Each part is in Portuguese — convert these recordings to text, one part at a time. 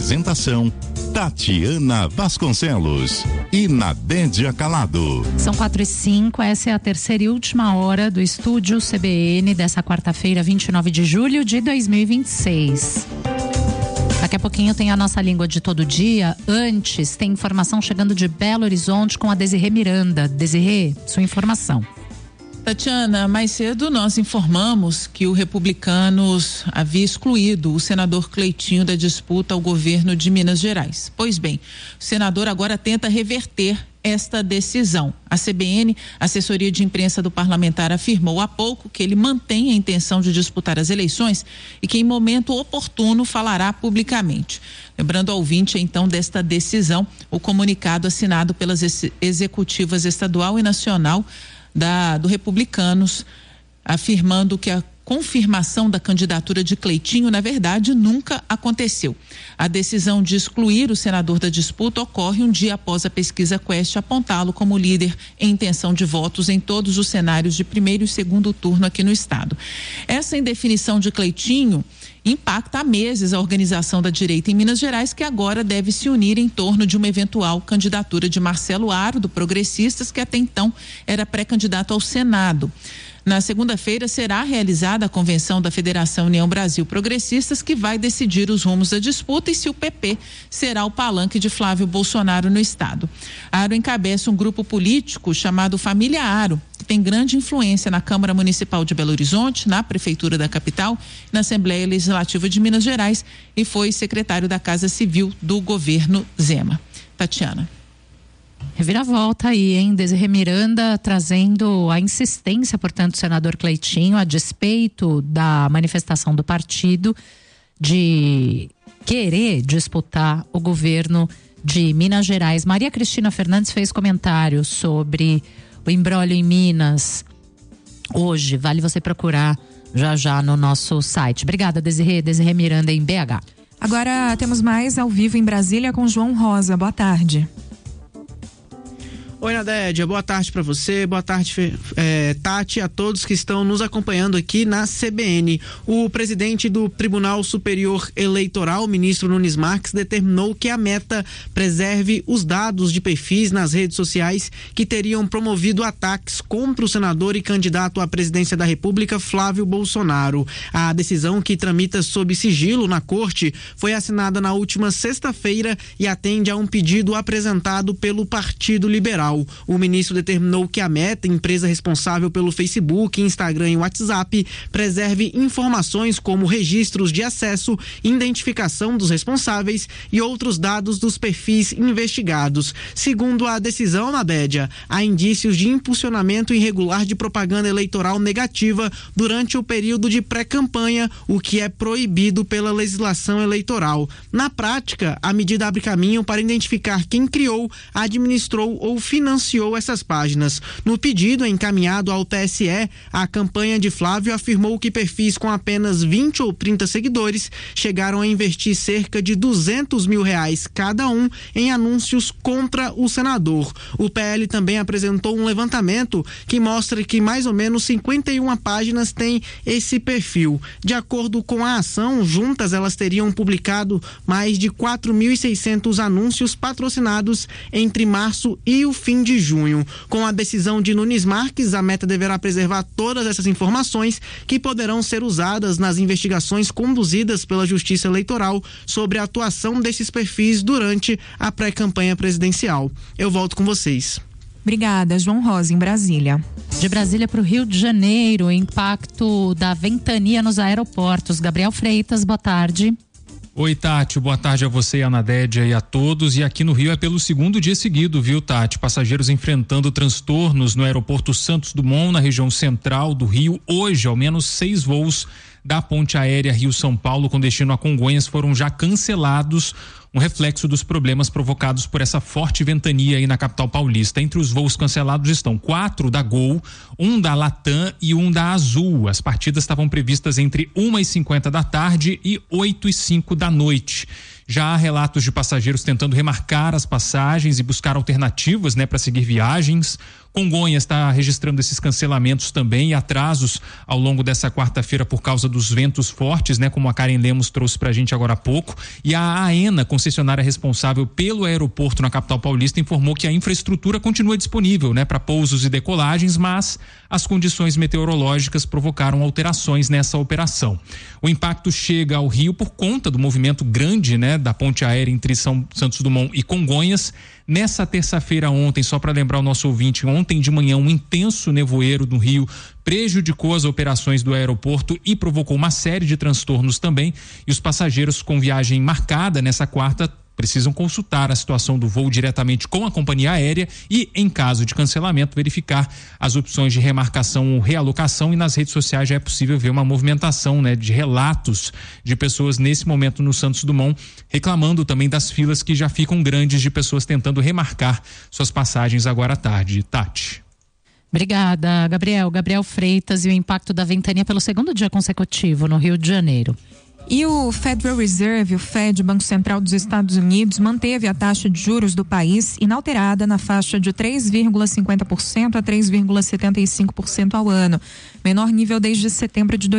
Apresentação: Tatiana Vasconcelos e Nadédia Calado. São 4:05, essa é a terceira e última hora do Estúdio CBN dessa quarta-feira, 29 de julho de 2026. Daqui a pouquinho tem a nossa língua de todo dia. Antes, tem informação chegando de Belo Horizonte com a Desirê Miranda. Desirê, sua informação. Tatiana, mais cedo nós informamos que o Republicanos havia excluído o senador Cleitinho da disputa ao governo de Minas Gerais. Pois bem, o senador agora tenta reverter esta decisão. A CBN, assessoria de imprensa do parlamentar, afirmou há pouco que ele mantém a intenção de disputar as eleições e que em momento oportuno falará publicamente. Lembrando ao ouvinte então desta decisão, o comunicado assinado pelas executivas estadual e nacional do Republicanos, afirmando que a confirmação da candidatura de Cleitinho, na verdade, nunca aconteceu. A decisão de excluir o senador da disputa ocorre um dia após a pesquisa Quest apontá-lo como líder em intenção de votos em todos os cenários de primeiro e segundo turno aqui no estado. Essa indefinição de Cleitinho impacta há meses a organização da direita em Minas Gerais, que agora deve se unir em torno de uma eventual candidatura de Marcelo Aro, do Progressistas, que até então era pré-candidato ao Senado. Na segunda-feira será realizada a convenção da Federação União Brasil Progressistas, que vai decidir os rumos da disputa e se o PP será o palanque de Flávio Bolsonaro no estado. Aro encabeça um grupo político chamado Família Aro, que tem grande influência na Câmara Municipal de Belo Horizonte, na Prefeitura da capital, na Assembleia Legislativa de Minas Gerais e foi secretário da Casa Civil do governo Zema. Tatiana. Reviravolta aí, hein? Desirê Miranda trazendo a insistência, portanto, do senador Cleitinho, a despeito da manifestação do partido de querer disputar o governo de Minas Gerais. Maria Cristina Fernandes fez comentário sobre o imbróglio em Minas hoje. Vale você procurar já no nosso site. Obrigada, Desirê. Desirê Miranda em BH. Agora temos mais ao vivo em Brasília com João Rosa. Boa tarde. Oi, Nadédia, boa tarde para você, boa tarde, Tati, a todos que estão nos acompanhando aqui na CBN. O presidente do Tribunal Superior Eleitoral, o ministro Nunes Marques, determinou que a Meta preserve os dados de perfis nas redes sociais que teriam promovido ataques contra o senador e candidato à presidência da República, Flávio Bolsonaro. A decisão, que tramita sob sigilo na corte, foi assinada na última sexta-feira e atende a um pedido apresentado pelo Partido Liberal. O ministro determinou que a Meta, empresa responsável pelo Facebook, Instagram e WhatsApp, preserve informações como registros de acesso, identificação dos responsáveis e outros dados dos perfis investigados. Segundo a decisão, Nadédia, há indícios de impulsionamento irregular de propaganda eleitoral negativa durante o período de pré-campanha, o que é proibido pela legislação eleitoral. Na prática, a medida abre caminho para identificar quem criou, administrou ou financiou essas páginas. No pedido encaminhado ao TSE, a campanha de Flávio afirmou que perfis com apenas 20 ou 30 seguidores chegaram a investir cerca de R$200 mil cada um em anúncios contra o senador. O PL também apresentou um levantamento que mostra que mais ou menos 51 páginas têm esse perfil. De acordo com a ação, juntas elas teriam publicado mais de 4.600 anúncios patrocinados entre março e o fim de junho. Com a decisão de Nunes Marques, a Meta deverá preservar todas essas informações que poderão ser usadas nas investigações conduzidas pela Justiça Eleitoral sobre a atuação desses perfis durante a pré-campanha presidencial. Eu volto com vocês. Obrigada, João Rosa, em Brasília. De Brasília para o Rio de Janeiro, o impacto da ventania nos aeroportos. Gabriel Freitas, boa tarde. Oi, Tati, boa tarde a você, a Nadédia e a todos. E aqui no Rio é pelo segundo dia seguido, viu, Tati? Passageiros enfrentando transtornos no aeroporto Santos Dumont, na região central do Rio. Hoje, ao menos 6 voos da ponte aérea Rio-São Paulo com destino a Congonhas foram já cancelados, um reflexo dos problemas provocados por essa forte ventania aí na capital paulista. Entre os voos cancelados estão 4 da Gol, 1 da Latam e 1 da Azul. As partidas estavam previstas entre 1h50 da tarde e 8h05 da noite. Já há relatos de passageiros tentando remarcar as passagens e buscar alternativas, para seguir viagens. Congonhas está registrando esses cancelamentos também e atrasos ao longo dessa quarta-feira por causa dos ventos fortes, né? Como a Karen Lemos trouxe pra gente agora há pouco. E a AENA, concessionária responsável pelo aeroporto na capital paulista, informou que a infraestrutura continua disponível, né? Para pousos e decolagens, mas as condições meteorológicas provocaram alterações nessa operação. O impacto chega ao Rio por conta do movimento grande, né? Da ponte aérea entre São Santos Dumont e Congonhas. Nessa terça-feira ontem, só para lembrar o nosso ouvinte, ontem de manhã um intenso nevoeiro no Rio prejudicou as operações do aeroporto e provocou uma série de transtornos também, e os passageiros com viagem marcada nessa quarta precisam consultar a situação do voo diretamente com a companhia aérea e, em caso de cancelamento, verificar as opções de remarcação ou realocação. E nas redes sociais já é possível ver uma movimentação, né, de relatos de pessoas nesse momento no Santos Dumont, reclamando também das filas que já ficam grandes de pessoas tentando remarcar suas passagens agora à tarde. Tati. Obrigada, Gabriel. Gabriel Freitas, e o impacto da ventania pelo segundo dia consecutivo no Rio de Janeiro. E o Federal Reserve, o Fed, Banco Central dos Estados Unidos, manteve a taxa de juros do país inalterada na faixa de 3,50% a 3,75% ao ano, menor nível desde setembro de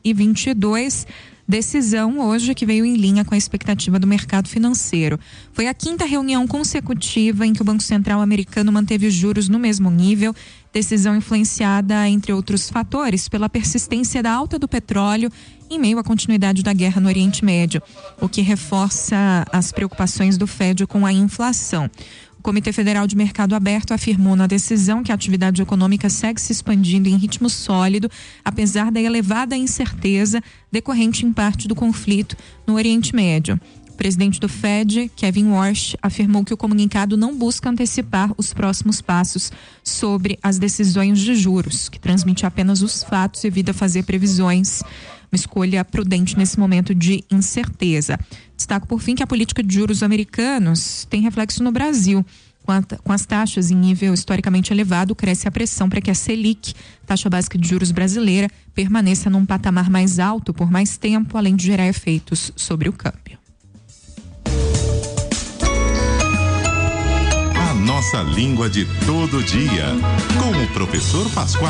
2022. Decisão hoje que veio em linha com a expectativa do mercado financeiro. Foi a quinta reunião consecutiva em que o Banco Central americano manteve os juros no mesmo nível, decisão influenciada, entre outros fatores, pela persistência da alta do petróleo em meio à continuidade da guerra no Oriente Médio, o que reforça as preocupações do Fed com a inflação. O Comitê Federal de Mercado Aberto afirmou na decisão que a atividade econômica segue se expandindo em ritmo sólido, apesar da elevada incerteza decorrente em parte do conflito no Oriente Médio. O presidente do Fed, Kevin Warsh, afirmou que o comunicado não busca antecipar os próximos passos sobre as decisões de juros, que transmite apenas os fatos e evita fazer previsões. Uma escolha prudente nesse momento de incerteza. Destaco, por fim, que a política de juros americanos tem reflexo no Brasil. Com as taxas em nível historicamente elevado, cresce a pressão para que a Selic, taxa básica de juros brasileira, permaneça num patamar mais alto por mais tempo, além de gerar efeitos sobre o câmbio. A nossa língua de todo dia, com o professor Pascoal.